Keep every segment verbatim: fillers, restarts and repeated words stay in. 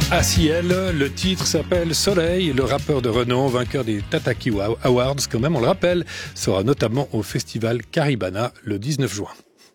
À Ciel, le titre s'appelle Soleil. Le rappeur de renom, vainqueur des Tataki Awards, quand même on le rappelle, sera notamment au festival Caribana le dix-neuf juin.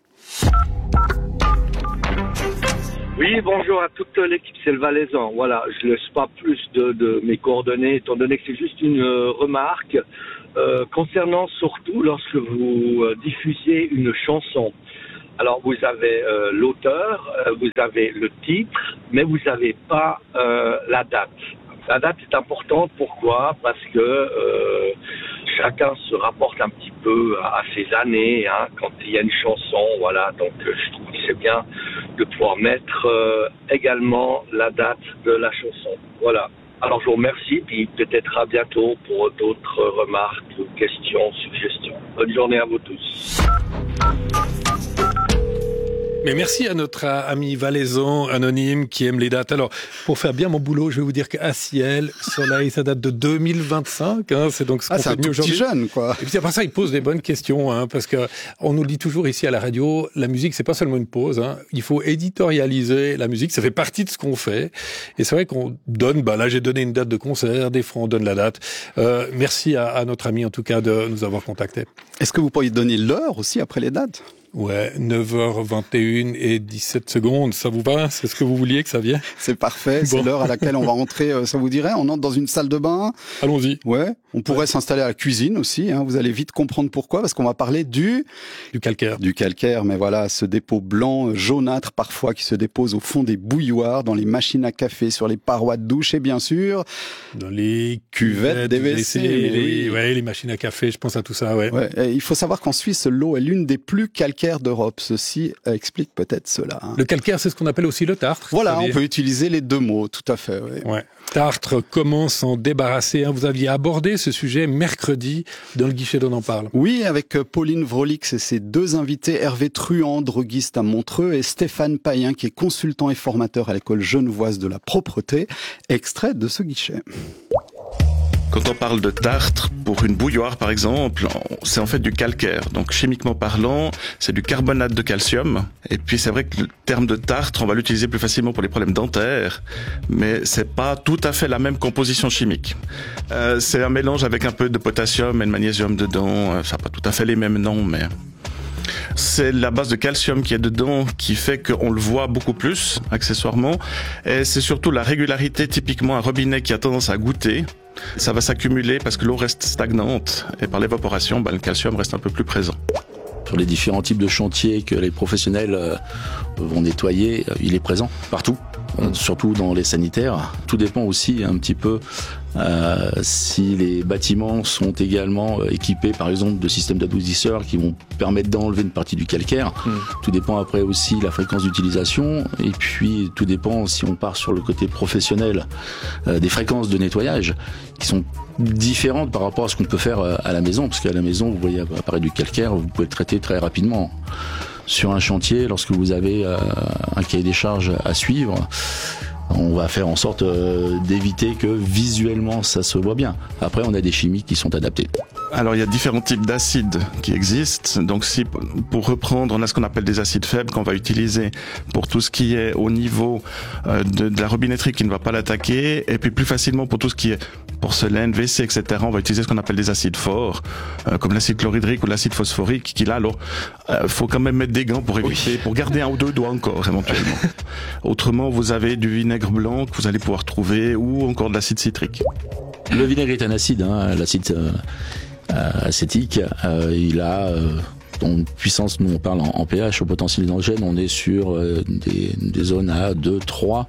Oui, bonjour à toute l'équipe, c'est le Valaisan. Voilà, je ne laisse pas plus de, de mes coordonnées, étant donné que c'est juste une euh, remarque euh, concernant surtout lorsque vous euh, diffusez une chanson. Alors, vous avez euh, l'auteur, euh, vous avez le titre, mais vous n'avez pas euh, la date. La date est importante, pourquoi ? Parce que euh, chacun se rapporte un petit peu à, à ses années, hein, quand il y a une chanson, voilà. Donc, euh, je trouve que c'est bien de pouvoir mettre euh, également la date de la chanson. Voilà. Alors, je vous remercie, puis peut-être à bientôt pour d'autres remarques, questions, suggestions. Bonne journée à vous tous. Mais merci à notre ami valaisan anonyme qui aime les dates. Alors, pour faire bien mon boulot, je vais vous dire qu'à Ciel, Soleil, ça date de deux mille vingt-cinq. Hein, c'est donc ce qu'on ah, fait mieux aujourd'hui. C'est un tout petit jeune, quoi. Et puis après ça, il pose des bonnes questions, hein, parce que on nous le dit toujours ici à la radio, la musique, c'est pas seulement une pause. Hein, il faut éditorialiser la musique. Ça fait partie de ce qu'on fait. Et c'est vrai qu'on donne. Bah là, j'ai donné une date de concert. Des fois, on donne la date. Euh, merci à, à notre ami, en tout cas, de nous avoir contactés. Est-ce que vous pourriez donner l'heure aussi après les dates ? Ouais, neuf heures vingt et une et dix-sept secondes, ça vous va ? C'est ce que vous vouliez que ça vienne ? C'est parfait, bon. C'est l'heure à laquelle on va rentrer, ça vous dirait ? On entre dans une salle de bain. Allons-y. Ouais, on pourrait ouais. s'installer à la cuisine aussi, hein. Vous allez vite comprendre pourquoi, parce qu'on va parler du... Du calcaire. Du calcaire, mais voilà, ce dépôt blanc, jaunâtre parfois, qui se dépose au fond des bouilloires, dans les machines à café, sur les parois de douche et bien sûr... Dans les cuvettes des W C. Les, oui. Ouais, les machines à café, je pense à tout ça, ouais. ouais. Et il faut savoir qu'en Suisse, l'eau est l'une des plus calcaires d'Europe. Ceci explique peut-être cela. Hein. Le calcaire, c'est ce qu'on appelle aussi le tartre. Voilà, on peut utiliser les deux mots, tout à fait. Oui. Ouais. Tartre, comment s'en débarrasser ? Vous aviez abordé ce sujet mercredi dans le guichet d'On en parle. Oui, avec Pauline Vrolix et ses deux invités, Hervé Truand, droguiste à Montreux, et Stéphane Payen, qui est consultant et formateur à l'école genevoise de la propreté. Extrait de ce guichet. Quand on parle de tartre, pour une bouilloire par exemple, c'est en fait du calcaire. Donc chimiquement parlant, c'est du carbonate de calcium. Et puis c'est vrai que le terme de tartre, on va l'utiliser plus facilement pour les problèmes dentaires, mais c'est pas tout à fait la même composition chimique. Euh, c'est un mélange avec un peu de potassium et de magnésium dedans. Ça n'a pas tout à fait les mêmes noms, mais... C'est la base de calcium qui est dedans qui fait qu'on le voit beaucoup plus, accessoirement. Et c'est surtout la régularité, typiquement un robinet qui a tendance à goûter. Ça va s'accumuler parce que l'eau reste stagnante. Et par l'évaporation, bah, le calcium reste un peu plus présent. Sur les différents types de chantiers que les professionnels euh, vont nettoyer, euh, il est présent partout, euh, surtout dans les sanitaires. Tout dépend aussi un petit peu euh, si les bâtiments sont également euh, équipés par exemple de systèmes d'adoucisseurs qui vont permettre d'enlever une partie du calcaire. Mmh. Tout dépend après aussi de la fréquence d'utilisation et puis tout dépend si on part sur le côté professionnel euh, des fréquences de nettoyage qui sont différentes par rapport à ce qu'on peut faire à la maison, parce qu'à la maison, vous voyez apparaître du calcaire, vous pouvez le traiter très rapidement. Sur un chantier, lorsque vous avez euh, un cahier des charges à suivre, on va faire en sorte euh, d'éviter que visuellement ça se voit bien. Après, on a des chimiques qui sont adaptées. Alors, il y a différents types d'acides qui existent. Donc, si, pour reprendre, on a ce qu'on appelle des acides faibles qu'on va utiliser pour tout ce qui est au niveau euh, de, de la robinetterie qui ne va pas l'attaquer. Et puis, plus facilement pour tout ce qui est porcelaine, W C, et cetera, on va utiliser ce qu'on appelle des acides forts, euh, comme l'acide chlorhydrique ou l'acide phosphorique, qui là, alors, euh, faut quand même mettre des gants pour éviter, oui. pour garder un ou deux doigts encore, éventuellement. Autrement, vous avez du vinaigre blanc que vous allez pouvoir trouver, ou encore de l'acide citrique. Le vinaigre est un acide, hein, l'acide euh, euh, acétique. Euh, il a euh, en puissance, nous on parle en, en pH, au potentiel hydrogène, on est sur euh, des, des zones à deux, trois.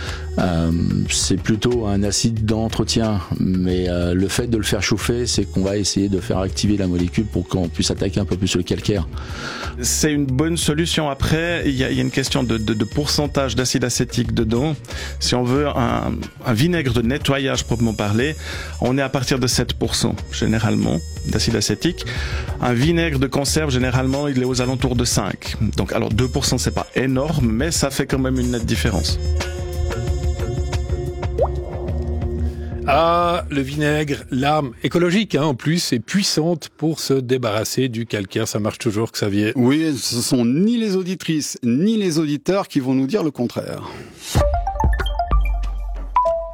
Euh, c'est plutôt un acide d'entretien, mais euh, le fait de le faire chauffer, c'est qu'on va essayer de faire activer la molécule pour qu'on puisse attaquer un peu plus le calcaire. C'est une bonne solution. Après, il y a, il y a une question de, de, de pourcentage d'acide acétique dedans. Si on veut un, un vinaigre de nettoyage proprement parlé, on est à partir de sept pour cent généralement d'acide acétique. Un vinaigre de conserve, généralement, il est aux alentours de cinq. Donc, alors deux pour cent, c'est pas énorme, mais ça fait quand même une nette différence. Ah, le vinaigre, l'arme écologique, hein, en plus, est puissante pour se débarrasser du calcaire. Ça marche toujours, Xavier. Oui, ce sont ni les auditrices, ni les auditeurs qui vont nous dire le contraire.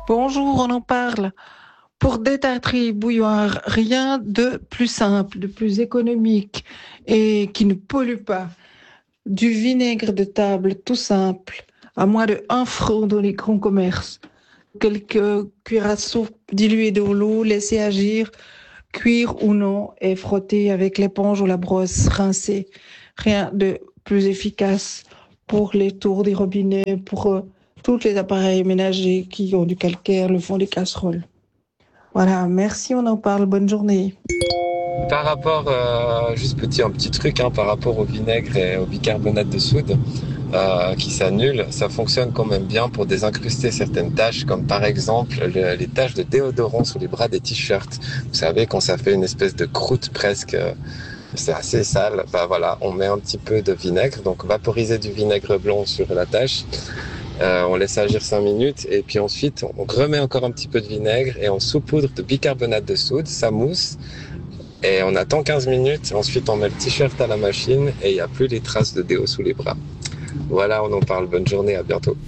Bonjour, on en parle. Pour détartrer bouilloire, rien de plus simple, de plus économique et qui ne pollue pas. Du vinaigre de table tout simple, à moins de un franc dans les grands commerces. Quelques cuillères à soupe diluées de l'eau, laissées agir, cuire ou non et frotter avec l'éponge ou la brosse rincée. Rien de plus efficace pour les tours des robinets, pour euh, tous les appareils ménagers qui ont du calcaire, le fond des casseroles. Voilà, merci, on en parle, bonne journée. Par rapport, euh, juste petit, un petit truc, hein, par rapport au vinaigre et au bicarbonate de soude euh, qui s'annule, ça fonctionne quand même bien pour désincruster certaines taches, comme par exemple le, les taches de déodorant sur les bras des t-shirts. Vous savez, quand ça fait une espèce de croûte presque, euh, c'est assez sale, bah voilà, on met un petit peu de vinaigre, donc vaporiser du vinaigre blanc sur la tache. Euh, on laisse agir cinq minutes et puis ensuite on remet encore un petit peu de vinaigre et on saupoudre de bicarbonate de soude, ça mousse et on attend quinze minutes. Ensuite on met le t-shirt à la machine et il n'y a plus les traces de déo sous les bras. Voilà, on en parle. Bonne journée, à bientôt.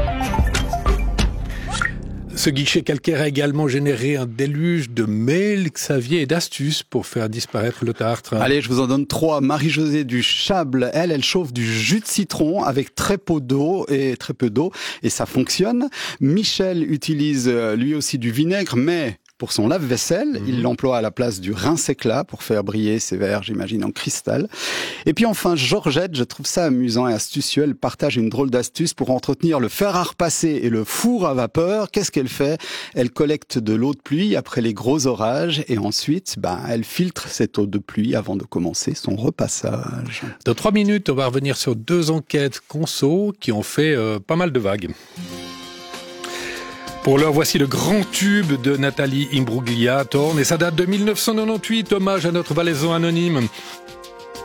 Ce guichet calcaire a également généré un déluge de mails, Xavier, et d'astuces pour faire disparaître le tartre. Allez, je vous en donne trois. Marie-Josée du Chable, elle, elle chauffe du jus de citron avec très peu d'eau et très peu d'eau et ça fonctionne. Michel utilise lui aussi du vinaigre, mais pour son lave-vaisselle, mmh. il l'emploie à la place du rince-éclat pour faire briller ses verres, j'imagine, en cristal. Et puis enfin, Georgette, je trouve ça amusant et astucieux, elle partage une drôle d'astuce pour entretenir le fer à repasser et le four à vapeur. Qu'est-ce qu'elle fait? Elle collecte de l'eau de pluie après les gros orages et ensuite, ben, elle filtre cette eau de pluie avant de commencer son repassage. Dans trois minutes, on va revenir sur deux enquêtes conso qui ont fait euh, pas mal de vagues. Pour l'heure, voici le grand tube de Nathalie Imbruglia, Torn, et ça date de mille neuf cent quatre-vingt-dix-huit, hommage à notre valaisan anonyme.